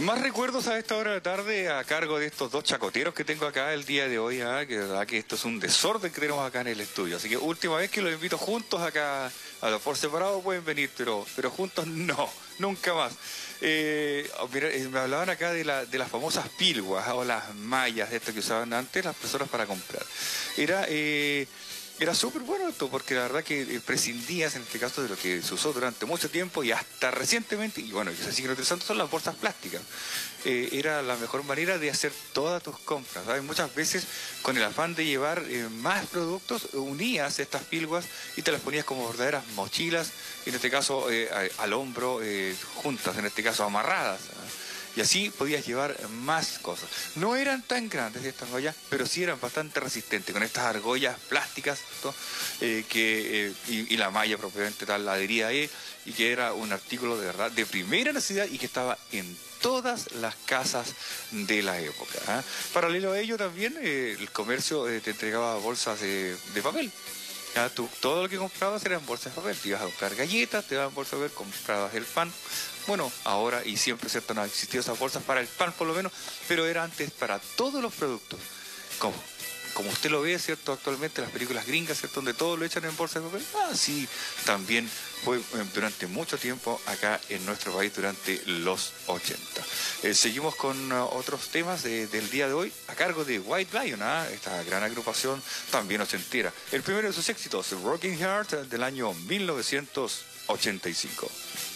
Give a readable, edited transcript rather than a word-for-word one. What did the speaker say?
Más recuerdos a esta hora de la tarde a cargo de estos dos chacoteros que tengo acá el día de hoy, que de verdad que esto es un desorden que tenemos acá en el estudio. Así que última vez que los invito juntos acá, a los por separado pueden venir, pero juntos no, nunca más. Mira, me hablaban acá de las famosas pilguas o las mallas, de estas que usaban antes las personas para comprar. Era súper bueno esto, porque la verdad que prescindías en este caso de lo que se usó durante mucho tiempo y hasta recientemente, y bueno, que se siguen utilizando, son las bolsas plásticas. Era la mejor manera de hacer todas tus compras, ¿sabes? Muchas veces con el afán de llevar más productos, unías estas pilguas y te las ponías como verdaderas mochilas, en este caso al hombro, juntas, en este caso amarradas, ¿sabes? Y así podías llevar más cosas. No eran tan grandes estas ollas, pero sí eran bastante resistentes, con estas argollas plásticas, ¿no? Y la malla propiamente tal la adhería ahí, y que era un artículo de verdad de primera necesidad y que estaba en todas las casas de la época, ¿eh? Paralelo a ello también el comercio te entregaba bolsas de papel. Ya, todo lo que comprabas era en bolsas de papel. Te ibas a comprar galletas, te daban bolsas de papel, comprabas el pan. Bueno, ahora y siempre, ¿cierto? No han existido esas bolsas para el pan por lo menos, pero era antes para todos los productos. Como usted lo ve, ¿cierto? Actualmente las películas gringas, ¿cierto? Donde todo lo echan en bolsas de papel. Sí, también fue durante mucho tiempo acá en nuestro país durante los 80. Seguimos con otros temas del día de hoy a cargo de White Lion, esta gran agrupación también ochentera. El primero de sus éxitos, Rocking Heart, del año 1985.